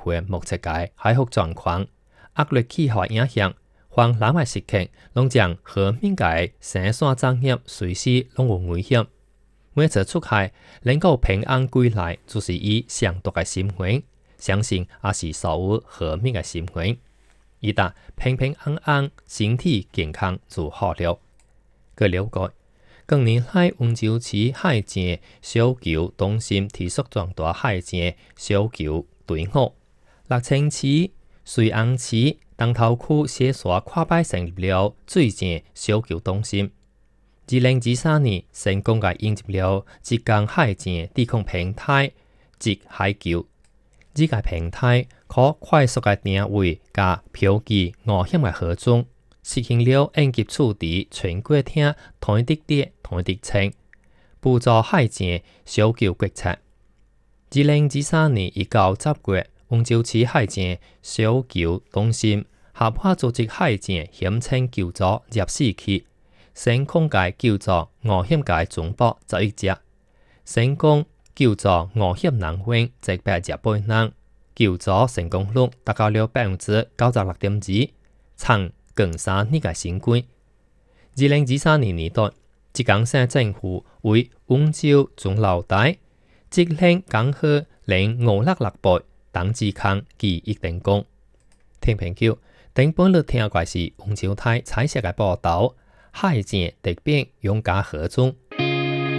回目前嘅海河状况，恶劣气候影响，防南海时刻拢将河面嘅生线产业随时拢有危险。每次出海能够平安归来，就是以上大嘅心愿，相信也是所有河面嘅心愿。伊達平平安安，身體健康就好了。據了解，近年來溫州市海線小橋東線提出壯大海線小橋隊伍，6000市、水安市、東頭區寫刷跨擺成立了水線小橋東線。2023年成功嘅引入了浙江海線地控平台即海橋。呢個平台可快速嘅定位加標記危險嘅河種，實行了應急處置全國廳同一地點同一地稱，輔助海線小橋決策。2023年1到10月，溫州市海線小橋東線合法組織海線險情救助入市區，成功嘅救助危險嘅總部11隻，成功救助危險人員180人，救助成功率達到了96.2%，創更3年嘅新高。2023年年度，浙江省政府為溫州中老大職領江河領566倍等志康記憶定功。聽評叫，頂本日聽嘅是溫州台彩色嘅報道，海線特別用家河中。